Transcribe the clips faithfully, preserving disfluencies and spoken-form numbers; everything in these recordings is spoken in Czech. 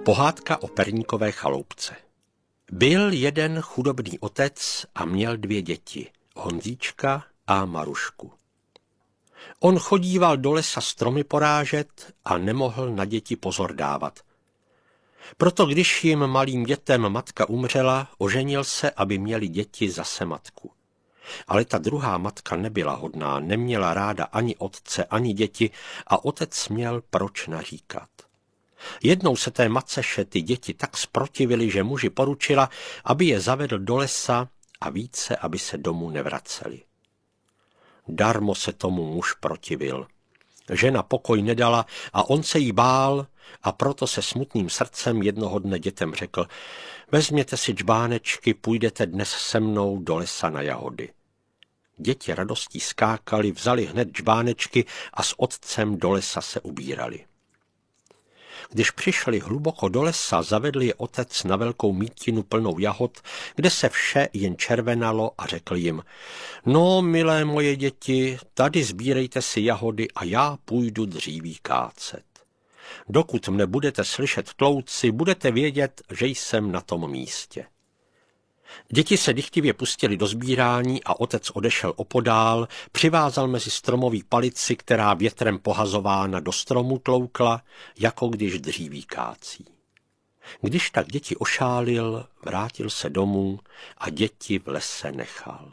Pohádka o perníkové chaloupce. Byl jeden chudobný otec a měl dvě děti, Honzíčka a Marušku. On chodíval do lesa stromy porážet a nemohl na děti pozor dávat. Proto když jim malým dětem matka umřela, oženil se, aby měli děti zase matku. Ale ta druhá matka nebyla hodná, neměla ráda ani otce, ani děti a otec měl proč naříkat. Jednou se té matce ty děti tak zprotivily, že muži poručila, aby je zavedl do lesa a více, aby se domů nevraceli. Darmo se tomu muž protivil. Žena pokoj nedala a on se jí bál a proto se smutným srdcem jednoho dne dětem řekl: vezměte si džbánečky, půjdete dnes se mnou do lesa na jahody. Děti radostí skákali, vzali hned džbánečky a s otcem do lesa se ubírali. Když přišli hluboko do lesa, zavedl je otec na velkou mítinu plnou jahod, kde se vše jen červenalo a řekl jim: no, milé moje děti, tady sbírejte si jahody a já půjdu dříví kácet. Dokud mne budete slyšet tlouci, budete vědět, že jsem na tom místě. Děti se dychtivě pustili do sbírání a otec odešel opodál, přivázal mezi stromový palici, která větrem pohazována do stromu tloukla, jako když dříví kácí. Když tak děti ošálil, vrátil se domů a děti v lese nechal.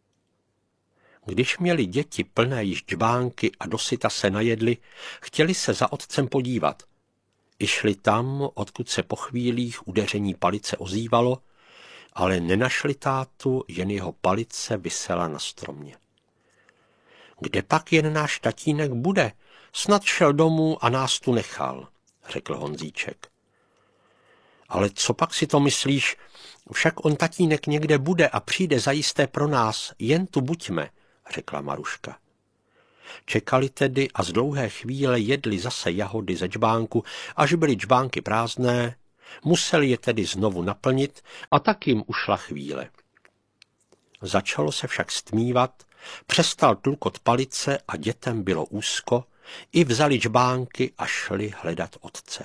Když měli děti plné již džbánky a dosyta se najedli, chtěli se za otcem podívat. I šli tam, odkud se po chvílích udeření palice ozývalo, ale nenašli tátu, jen jeho palice visela na stromě. Kde pak jen náš tatínek bude? Snad šel domů a nás tu nechal, řekl Honzíček. Ale co pak si to myslíš? Však on tatínek někde bude a přijde zajisté pro nás, jen tu buďme, řekla Maruška. Čekali tedy a z dlouhé chvíle jedli zase jahody ze džbánku, až byly džbánky prázdné. Museli je tedy znovu naplnit a tak jim ušla chvíle. Začalo se však stmívat, přestal tlukot palice a dětem bylo úzko, i vzali džbánky a šli hledat otce.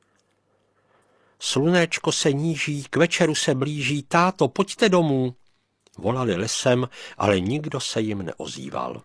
Slunéčko se níží, k večeru se blíží, táto, pojďte domů, volali lesem, ale nikdo se jim neozýval.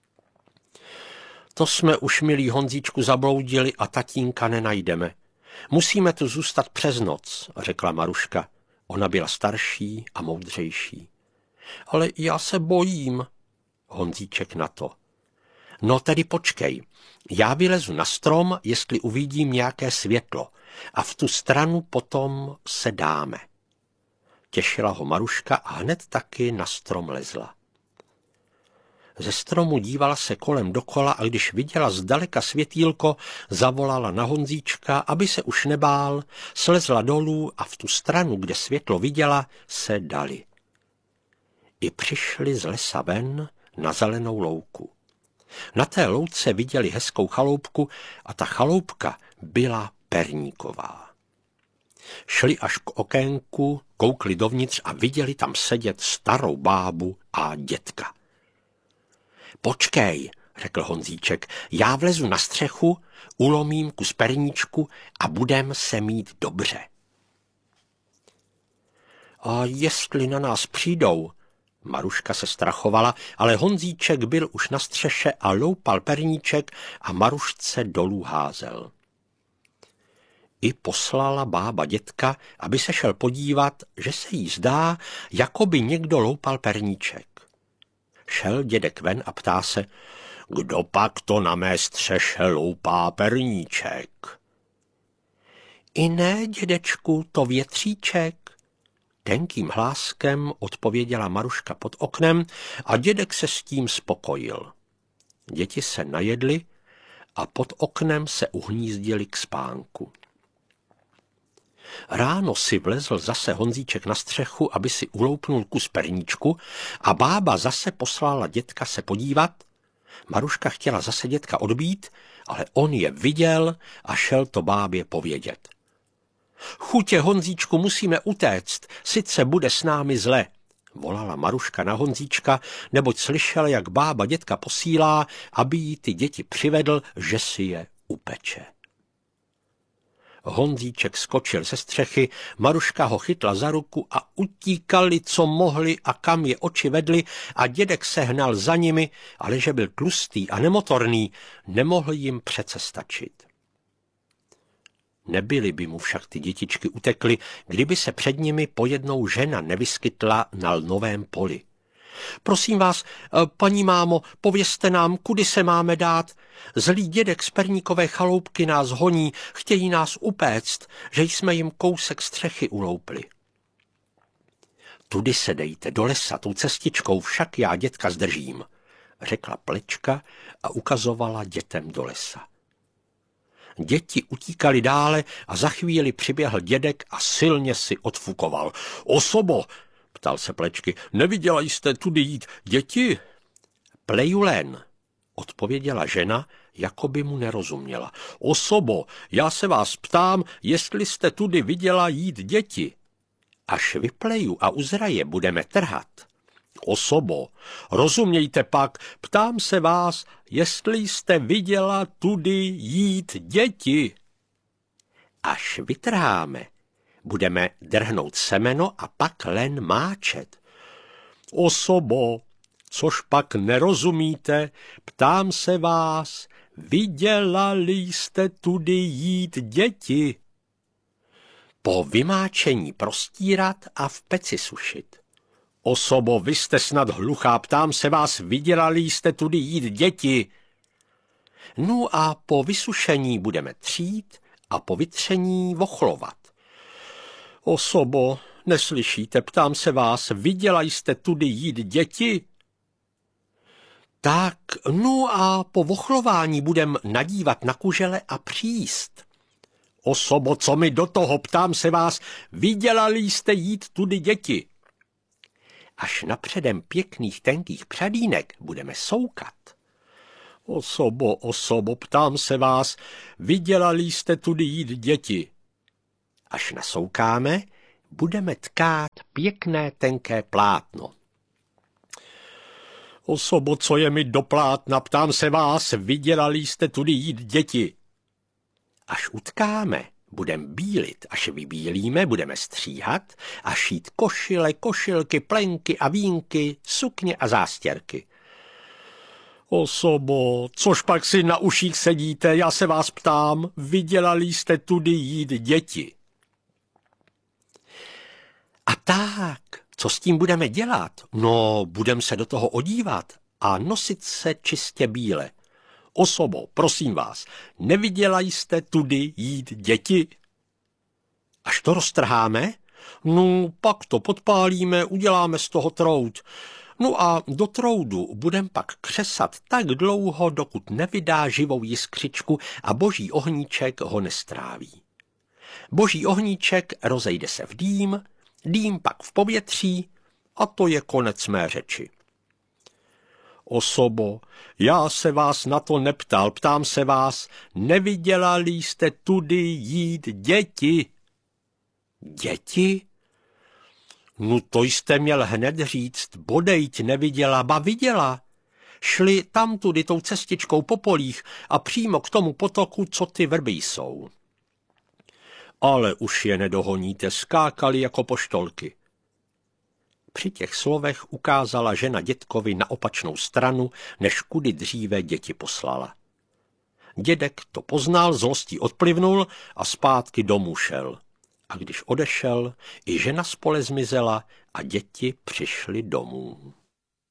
To jsme už, milý Honzíčku, zabloudili a tatínka nenajdeme. Musíme tu zůstat přes noc, řekla Maruška. Ona byla starší a moudřejší. Ale já se bojím, Honzíček na to. No tedy počkej, já vylezu na strom, jestli uvidím nějaké světlo a v tu stranu potom se dáme. Těšila ho Maruška a hned taky na strom lezla. Ze stromu dívala se kolem dokola a když viděla zdaleka světýlko, zavolala na Honzíčka, aby se už nebál, slezla dolů a v tu stranu, kde světlo viděla, se dali. I přišli z lesa ven na zelenou louku. Na té louce viděli hezkou chaloupku a ta chaloupka byla perníková. Šli až k okénku, koukli dovnitř a viděli tam sedět starou bábu a dětka. Počkej, řekl Honzíček, já vlezu na střechu, ulomím kus perníčku a budem se mít dobře. A jestli na nás přijdou, Maruška se strachovala, ale Honzíček byl už na střeše a loupal perníček a Marušce dolů házel. I poslala bába dětka, aby se šel podívat, že se jí zdá, jako by někdo loupal perníček. Šel dědek ven a ptá se: kdo pak to na mé střeše loupá perníček? I ne, dědečku, to větříček, tenkým hláskem odpověděla Maruška pod oknem a dědek se s tím spokojil. Děti se najedly a pod oknem se uhnízdili k spánku. Ráno si vlezl zase Honzíček na střechu, aby si uloupnul kus perníčku a bába zase poslala dětka se podívat. Maruška chtěla zase dětka odbít, ale on je viděl a šel to bábě povědět. Chutě, Honzíčku, musíme utéct, sice bude s námi zle, volala Maruška na Honzíčka, neboť slyšela, jak bába dětka posílá, aby jí ty děti přivedl, že si je upeče. Honzíček skočil ze střechy, Maruška ho chytla za ruku a utíkali, co mohli a kam je oči vedly, a dědek se hnal za nimi, ale že byl tlustý a nemotorný, nemohl jim přece stačit. Nebyly by mu však ty dětičky utekly, kdyby se před nimi pojednou žena nevyskytla na lnovém poli. Prosím vás, paní mámo, povězte nám, kudy se máme dát. Zlý dědek z perníkové chaloupky nás honí, chtějí nás upéct, že jsme jim kousek střechy uloupli. Tudy se dejte do lesa, tou cestičkou, však já dětka zdržím, řekla Plečka a ukazovala dětem do lesa. Děti utíkali dále a za chvíli přiběhl dědek a silně si odfukoval. Osobo, ptal se Plečky, neviděla jste tudy jít děti? Plejulen, odpověděla žena, jako by mu nerozuměla. Osobo, já se vás ptám, jestli jste tudy viděla jít děti. Až vypleju a uzraje budeme trhat. Osobo, rozumějte pak, ptám se vás, jestli jste viděla tudy jít děti. Až vytrháme, budeme drhnout semeno a pak len máčet. Osobo, což pak nerozumíte, ptám se vás, vidělali jste tudy jít děti? Po vymáčení prostírat a v peci sušit. Osobo, vy jste snad hluchá, ptám se vás, vidělali jste tudy jít děti? No a po vysušení budeme třít a po vytření vochlovat. Osobo, neslyšíte, ptám se vás, viděla jste tudy jít děti? Tak, no a po vochlování budem nadívat na kužele a příst. Osobo, co mi do toho, ptám se vás, vidělali jste jít tudy děti? Až napředem pěkných tenkých přadínek budeme soukat. Osobo, osobo, ptám se vás, vidělali jste tudy jít děti? Až nasoukáme, budeme tkát pěkné tenké plátno. Osobo, co je mi do plátna, ptám se vás, vidělali jste tudy jít děti? Až utkáme, budem bílit, až vybílíme, budeme stříhat a šít košile, košilky, plenky a vínky, sukně a zástěrky. Osobo, což pak si na uších sedíte, já se vás ptám, vidělali jste tudy jít děti? A tak, co s tím budeme dělat? No, budem se do toho odívat a nosit se čistě bíle. Osobo, prosím vás, neviděla jste tudy jít děti? Až to roztrháme? No, pak to podpálíme, uděláme z toho trout. No a do troudu budem pak křesat tak dlouho, dokud nevydá živou jiskřičku a boží ohníček ho nestráví. Boží ohníček rozejde se v dým, dým pak v povětří a to je konec mé řeči. Osobo, já se vás na to neptal, ptám se vás, nevidělali jste tudy jít děti? Děti? No to jste měl hned říct, bodejť neviděla, ba viděla. Šli tam tudy tou cestičkou po polích a přímo k tomu potoku, co ty vrby jsou. Ale už je nedohoníte, skákali jako poštolky. Při těch slovech ukázala žena dědkovi na opačnou stranu, než kudy dříve děti poslala. Dědek to poznal, zlostí odplivnul a zpátky domů šel. A když odešel, i žena z pole zmizela a děti přišly domů.